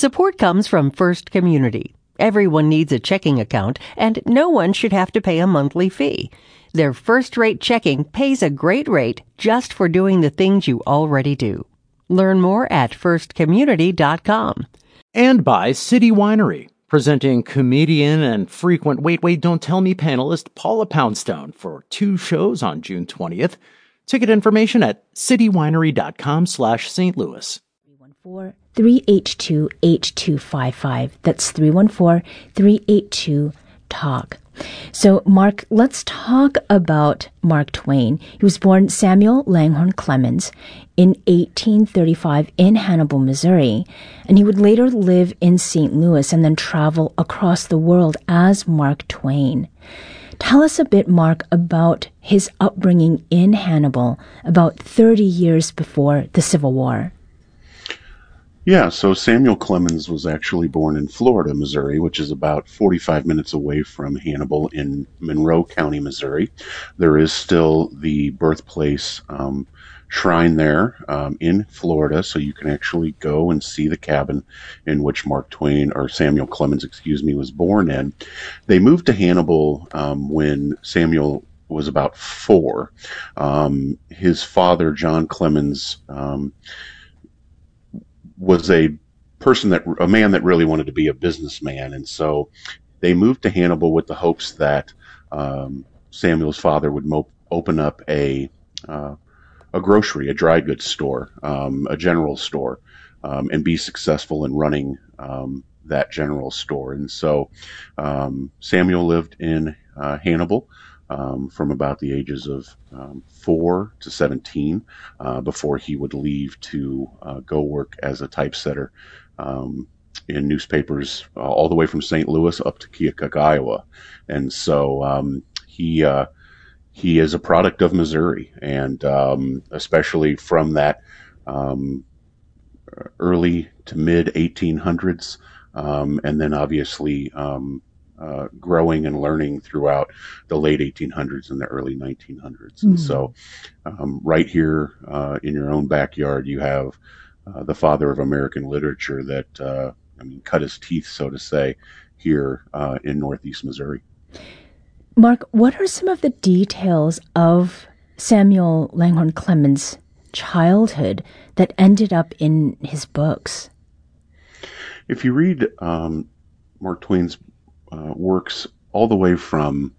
Support comes from First Community. Everyone needs a checking account, and no one should have to pay a monthly fee. Their first-rate checking pays a great rate just for doing the things you already do. Learn more at firstcommunity.com. And by City Winery, presenting comedian and frequent Wait, Wait, Don't Tell Me panelist Paula Poundstone for 2 shows on June 20th. Ticket information at citywinery.com/St. Louis. 314-382-8255. That's 314-382-TALK. So, Mark, let's talk about Mark Twain. He was born Samuel Langhorne Clemens in 1835 in Hannibal, Missouri, and he would later live in St. Louis and then travel across the world as Mark Twain. Tell us a bit, Mark, about his upbringing in Hannibal about 30 years before the Civil War. Yeah, so Samuel Clemens was actually born in Florida, Missouri, which is about 45 minutes away from Hannibal in Monroe County, Missouri. There is still the birthplace shrine there in Florida, so you can actually go and see the cabin in which Samuel Clemens, was born in. They moved to Hannibal when Samuel was about 4. His father, John Clemens, was a man that really wanted to be a businessman, and so they moved to Hannibal with the hopes that Samuel's father would open up a grocery, a dry goods store, a general store, and be successful in running that general store. And so Samuel lived in Hannibal from about the ages of 4 to 17 before he would leave to go work as a typesetter in newspapers all the way from St. Louis up to Keokuk, Iowa. And so he is a product of Missouri, and especially from that early to mid 1800s, and then obviously growing and learning throughout the late 1800s and the early 1900s. Mm-hmm. And so right here in your own backyard, you have the father of American literature that, cut his teeth, so to say, here in Northeast Missouri. Mark, what are some of the details of Samuel Langhorne Clemens' childhood that ended up in his books? If you read Mark Twain's works all the way from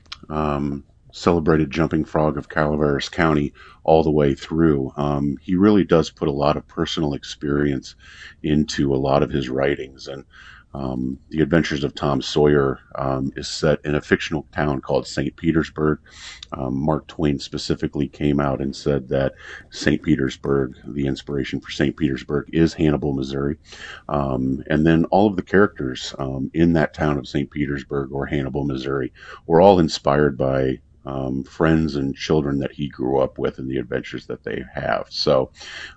Celebrated Jumping Frog of Calaveras County all the way through, he really does put a lot of personal experience into a lot of his writings. And The Adventures of Tom Sawyer is set in a fictional town called St. Petersburg. Mark Twain specifically came out and said that St. Petersburg, the inspiration for St. Petersburg, is Hannibal, Missouri. And then all of the characters in that town of St. Petersburg or Hannibal, Missouri, were all inspired by friends and children that he grew up with and the adventures that they have. So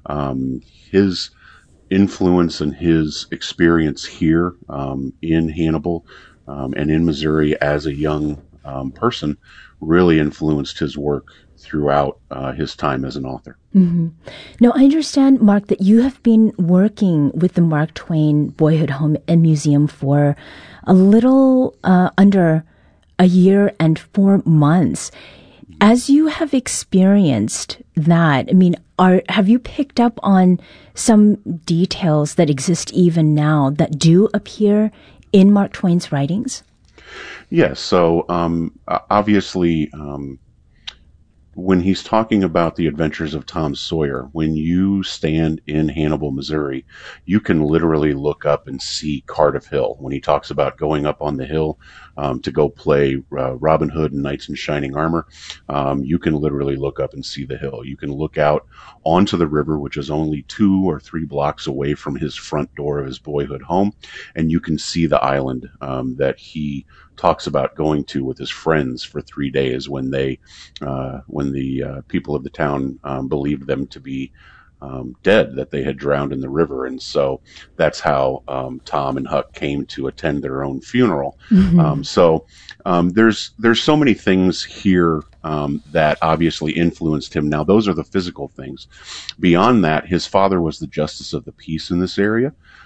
his influence and his experience here in Hannibal and in Missouri as a young person really influenced his work throughout his time as an author. Mm-hmm. Now, I understand, Mark, that you have been working with the Mark Twain Boyhood Home and Museum for a little under a year and 4 months. As you have experienced that, have you picked up on some details that exist even now that do appear in Mark Twain's writings? Yes. So obviously, when he's talking about the adventures of Tom Sawyer, when you stand in Hannibal, Missouri, you can literally look up and see Cardiff Hill. When he talks about going up on the hill to go play Robin Hood and Knights in Shining Armor, you can literally look up and see the hill. You can look out onto the river, which is only 2 or 3 blocks away from his front door of his boyhood home, and you can see the island that he talks about going to with his friends for 3 days when the people of the town believed them to be dead, that they had drowned in the river. And so that's how Tom and Huck came to attend their own funeral. Mm-hmm. So there's so many things here that obviously influenced him. Now, those are the physical things. Beyond that, his father was the justice of the peace in this area.